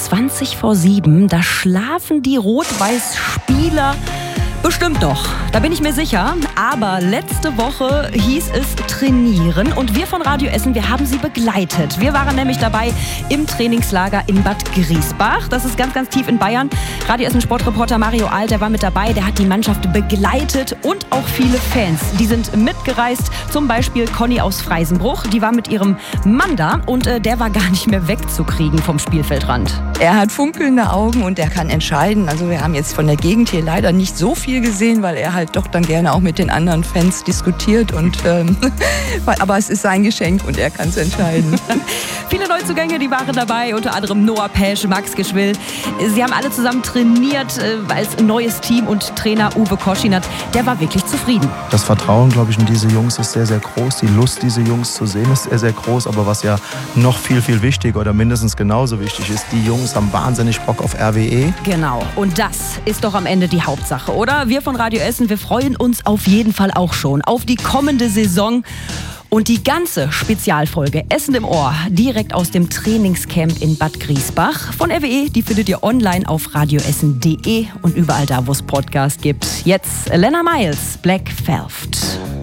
7:20, da schlafen die Rot-Weiß-Spieler bestimmt doch, da bin ich mir sicher. Aber letzte Woche hieß es trainieren und wir von Radio Essen, wir haben sie begleitet. Wir waren nämlich dabei im Trainingslager in Bad Griesbach. Das ist ganz, ganz tief in Bayern. Radio Essen Sportreporter Mario Alt, der war mit dabei, der hat die Mannschaft begleitet und auch viele Fans. Die sind mitgereist, zum Beispiel Conny aus Freisenbruch. Die war mit ihrem Mann da und der war gar nicht mehr wegzukriegen vom Spielfeldrand. Er hat funkelnde Augen und er kann entscheiden. Also wir haben jetzt von der Gegend hier leider nicht so viel gesehen, weil er halt doch dann gerne auch mit den anderen Fans diskutiert. Aber es ist sein Geschenk und er kann es entscheiden. Viele Neuzugänge, die waren dabei, unter anderem Noah Pesch, Max Geschwill. Sie haben alle zusammen trainiert als neues Team und Trainer Uwe Koschinat, der war wirklich zufrieden. Das Vertrauen, glaube ich, in diese Jungs ist sehr, sehr groß. Die Lust, diese Jungs zu sehen, ist sehr, sehr groß. Aber was ja noch viel, viel wichtiger oder mindestens genauso wichtig ist, die Jungs haben wahnsinnig Bock auf RWE. Genau, und das ist doch am Ende die Hauptsache, oder? Wir von Radio Essen, wir freuen uns auf jeden Fall auch schon auf die kommende Saison. Und die ganze Spezialfolge Essen im Ohr, direkt aus dem Trainingscamp in Bad Griesbach von RWE, die findet ihr online auf radioessen.de und überall da, wo es Podcast gibt. Jetzt Lena Miles, Black Velvet.